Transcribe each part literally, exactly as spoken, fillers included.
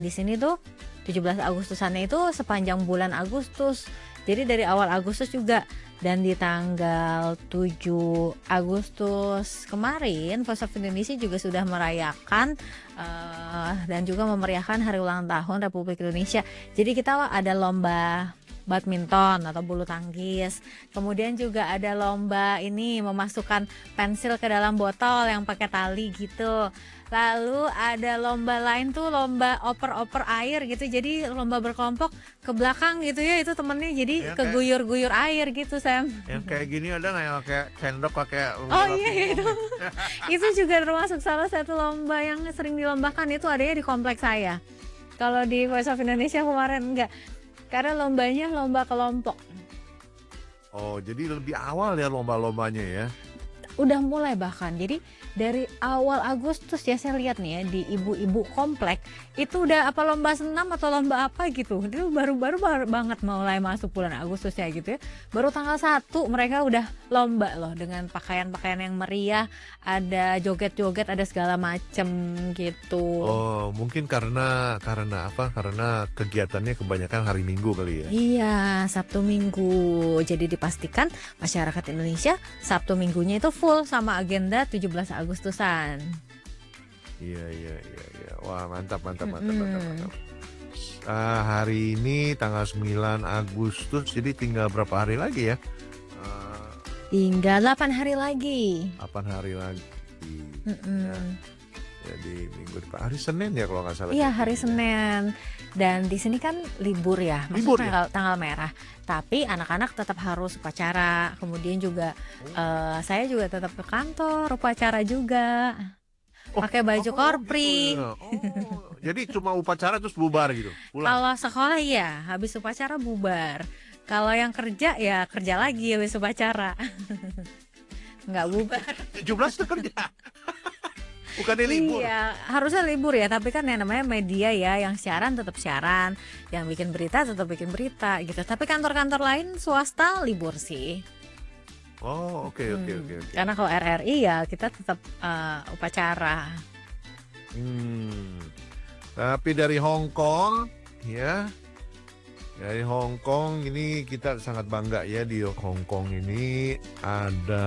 Di sini tuh tujuh belas Agustusannya itu sepanjang bulan Agustus. Jadi dari awal Agustus juga. Dan di tanggal tujuh Agustus kemarin, Voice of Indonesia juga sudah merayakan uh, dan juga memeriahkan hari ulang tahun Republik Indonesia. Jadi kita ada lomba badminton atau bulu tangkis. Kemudian juga ada lomba ini memasukkan pensil ke dalam botol yang pakai tali gitu. Lalu ada lomba lain tuh lomba oper-oper air gitu. Jadi lomba berkelompok ke belakang gitu ya, itu temennya jadi Ya, kayak- keguyur-guyur air gitu, Sam. Yang kayak gini ada nggak yang kayak sendok pakai Oh iya itu. Itu juga termasuk salah satu lomba yang sering dilombakan, itu adanya di kompleks saya. Kalau di Voice of Indonesia kemarin enggak. Karena lombanya lomba kelompok. Oh, jadi lebih awal ya lomba-lombanya ya. Udah mulai bahkan. Jadi dari awal Agustus ya saya lihat nih ya di ibu-ibu komplek itu udah apa lomba senam atau lomba apa gitu. Itu baru-baru banget mulai masuk bulan Agustus ya gitu ya. Baru tanggal satu mereka udah lomba loh dengan pakaian-pakaian yang meriah, ada joget-joget, ada segala macem gitu. Oh, mungkin karena karena apa? Karena kegiatannya kebanyakan hari Minggu kali ya. Iya, Sabtu Minggu. Jadi dipastikan masyarakat Indonesia Sabtu Minggunya itu full sama agenda tujuh belas Agustusan. Iya, iya, iya, iya. Wah, mantap, mantap, mantap, Mm-mm. mantap, mantap. Ah, hari ini tanggal sembilan Agustus, jadi tinggal berapa hari lagi ya? Ah, Tinggal delapan hari lagi. delapan hari lagi. Mm-mm. Ya, jadi minggu depan hari Senin ya kalau nggak salah. Iya, hari Ya. Senin. Dan di sini kan libur ya, Libur masuk ya? tanggal, tanggal merah. Tapi anak-anak tetap harus upacara. Kemudian juga eh, saya juga tetap ke kantor upacara juga. Oh, Pakai baju oh, korpri. gitu ya. Oh, jadi cuma upacara terus bubar gitu. Pulang. Kalau sekolah ya, habis upacara bubar. Kalau yang kerja ya kerja lagi habis upacara. Nggak bubar. tujuh belas itu kerja. Bukannya libur. Iya, harusnya libur ya, tapi kan yang namanya media ya, yang siaran tetap siaran, yang bikin berita tetap bikin berita gitu. Tapi kantor-kantor lain swasta libur sih. Oh, oke, oke, Hmm, oke, oke. Karena kalau R R I ya kita tetap eh, upacara. Hmm. Tapi dari Hong Kong, ya, dari Hong Kong ini kita sangat bangga ya di Hong Kong ini ada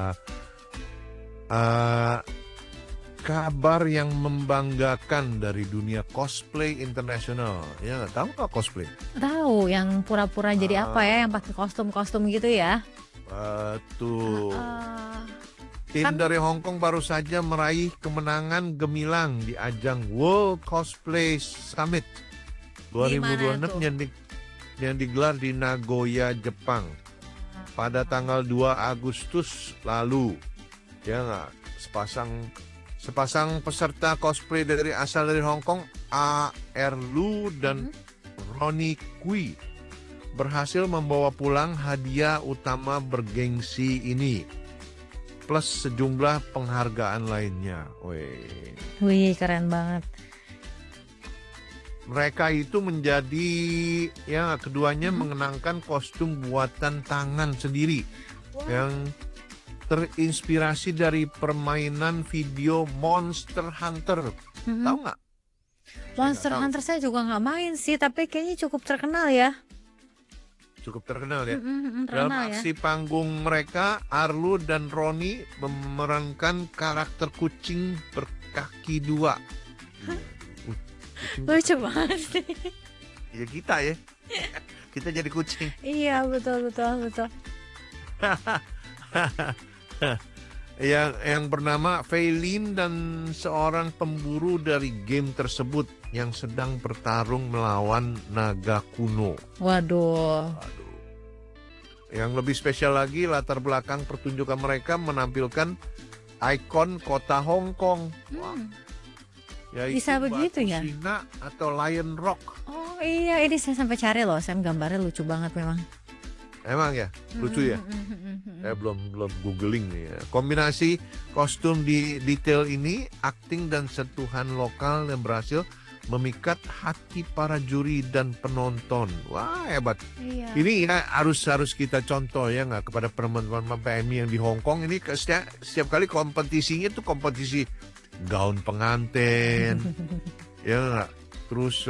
uh, kabar yang membanggakan dari dunia cosplay internasional. Ya, nggak tahu nggak cosplay? Tahu yang pura-pura jadi Ah. apa ya, yang pakai kostum-kostum gitu ya? Uh, tuh. Eh, Tim kan- dari Hong Kong baru saja meraih kemenangan gemilang di ajang World Cosplay Summit dua ribu dua puluh enam Di mana yang, di- yang digelar di Nagoya, Jepang pada tanggal dua Agustus lalu. Ya nggak, sepasang sepasang peserta cosplay dari asal dari Hong Kong, A R Lu dan Ronnie Kui, berhasil membawa pulang hadiah utama bergengsi ini, plus sejumlah penghargaan lainnya. Weh. Wih, keren banget. Mereka itu menjadi, ya keduanya Mhm. mengenangkan kostum buatan tangan sendiri Wah. yang terinspirasi dari permainan video Monster Hunter. Mhm. Tahu nggak? Monster Saya nggak tahu. Hunter saya juga nggak main sih, tapi kayaknya cukup terkenal ya. Cukup terkenal ya. Mm-mm, mm, Dalam terkenal ya. aksi panggung mereka, Arlu dan Roni memerankan karakter kucing berkaki dua. Iya, kucing Lucu banget sih. ya kita ya. Kita jadi kucing. Iya, betul betul betul. yang yang bernama Feilin dan seorang pemburu dari game tersebut yang sedang bertarung melawan naga kuno. Waduh. Aduh. Yang lebih spesial lagi, latar belakang pertunjukan mereka menampilkan ikon kota Hong Kong. Wah, Hmm. yaitu Bisa begitu Batu ya? Singa atau Lion Rock. Oh iya, ini saya sampai cari loh, Sam, gambarnya lucu banget memang. Emang ya, lucu ya. Mm, mm, mm, mm, mm. Saya belum belum googling nih ya. Kombinasi kostum di detail ini, akting dan sentuhan lokal yang berhasil memikat hati para juri dan penonton. Wah, hebat. Iya. Ini ya harus harus kita contoh ya nggak kepada teman-teman P M I yang di Hong Kong ini ke- setiap, setiap kali kompetisinya tuh kompetisi gaun pengantin, ya nggak. terus